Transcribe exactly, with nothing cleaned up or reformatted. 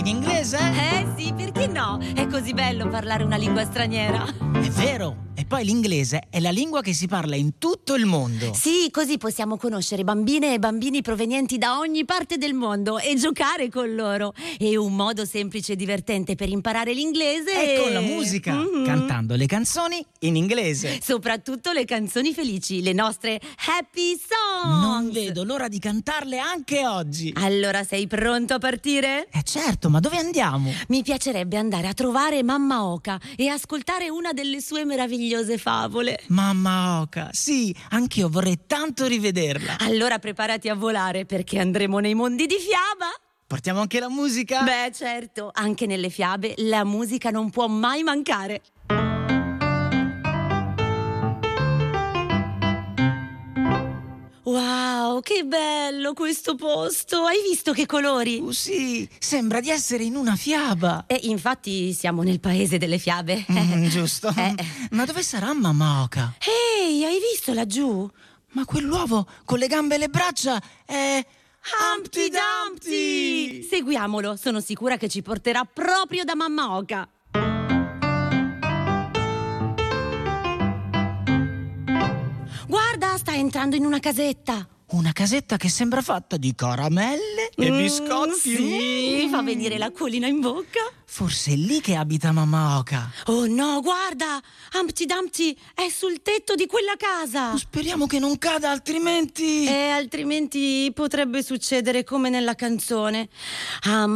in inglese? Eh sì, perché no? È così bello parlare una lingua straniera. È vero! E poi l'inglese è la lingua che si parla in tutto il mondo. Sì, così possiamo conoscere bambine e bambini provenienti da ogni parte del mondo e giocare con loro. È un modo semplice e divertente per imparare l'inglese. E con la musica, mm-hmm. cantando le canzoni in inglese. Soprattutto le canzoni felici, le nostre happy songs. Non vedo l'ora di cantarle anche oggi. Allora sei pronto a partire? Eh certo, ma dove andiamo? Mi piacerebbe andare a trovare Mamma Oca e ascoltare una delle sue meravigliose favole. Mamma Oca, sì, anch'io vorrei tanto rivederla. Allora preparati a volare perché andremo nei mondi di fiaba. Portiamo anche la musica? Beh, certo, anche nelle fiabe la musica non può mai mancare. Wow, che bello questo posto! Hai visto che colori? Uh, sì, sembra di essere in una fiaba. E infatti siamo nel paese delle fiabe. Mm, giusto. Eh. Ma dove sarà Mamma Oca? Ehi, hai visto laggiù? Ma quell'uovo con le gambe e le braccia è... Humpty Dumpty! Seguiamolo, sono sicura che ci porterà proprio da Mamma Oca. Guarda, sta entrando in una casetta. Una casetta che sembra fatta di caramelle e Mm, biscotti. Sì, Mm. fa venire l'acquolina in bocca. Forse è lì che abita Mamma Oca. Oh no, guarda, Humpty Dumpty è sul tetto di quella casa. Speriamo che non cada, altrimenti... E altrimenti potrebbe succedere come nella canzone.